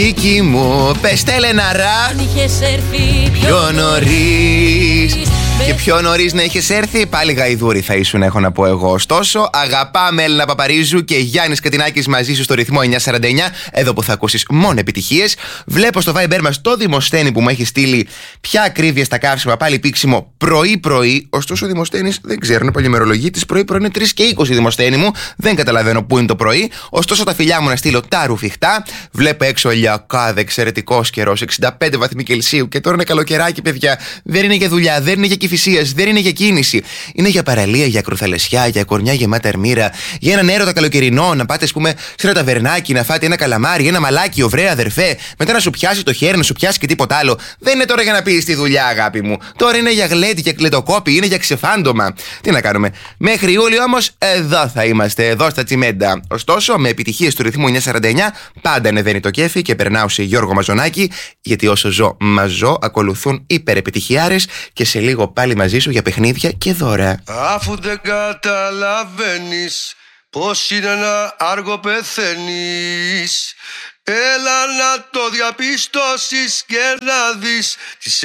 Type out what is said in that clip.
Εκεί μου, πες Τελεναρά, Αν είχες έρθει πιο νωρίς. Και πιο νωρίς να είχες έρθει, πάλι γαϊδούρι θα ήσουν, έχω να πω εγώ. Ωστόσο, αγαπάμε Έλληνα Παπαρίζου και Γιάννης Κατινάκης μαζί σου στο ρυθμό 949, εδώ που θα ακούσεις μόνο επιτυχίες. Βλέπω στο Viber μας το Δημοσθένη που μου έχει στείλει ποια ακρίβεια στα καύσιμα, πάλι πήξιμο πρωί-πρωί. Ωστόσο, ο Δημοσθένης δεν ξέρω, είναι πολυμερολογίτης. Πρωί-πρωί είναι 3:20 Δημοσθένη μου, δεν καταλαβαίνω πού είναι το πρωί. Ωστόσο, τα φιλιά μου να στείλω τα ρουφιχτά. Βλέπω έξω ηλιακάδε, εξαιρετικός καιρός, 65 βαθμοί Κελσίου και τώρα είναι καλοκαιράκι, παιδιά. Δεν είναι για δουλειά, δεν είναι για κυφυσίας, δεν είναι για κίνηση. Είναι για παραλία, για κρουθαλαισιά, για κορμιά γεμάτα αρμύρα, για έναν έρωτα καλοκαιρινό, να πάτε, ας πούμε, σε ένα ταβερνάκι, να φάτε ένα καλαμάρι, ένα μαλάκι, ωραία αδερφέ, μετά να σου πιάσει το χέρι, να σου πιάσει και τίποτα άλλο. Δεν είναι τώρα για να πει τη δουλειά, αγάπη μου. Τώρα είναι για γλέντι, για κλετοκόπη, είναι για ξεφάντωμα. Τι να κάνουμε. Μέχρι Ιούλιο όμως, εδώ θα είμαστε, εδώ στα τσιμέντα. Ωστόσο, με επιτυχίες του ρυθμού 949, πάντα ανεβαίνει το κέφι και περνάω σε Γιώργο Μαζονάκη, γιατί όσο ζω, μαζώ, ακολουθούν υπερεπιτυχιάρες και σε λίγο πάλι μαζί σου για παιχνίδια και δώρα. Αφού δεν καταλαβαίνεις πως είναι να άργο πεθαίνεις, έλα να το διαπιστώσεις και να δεις τις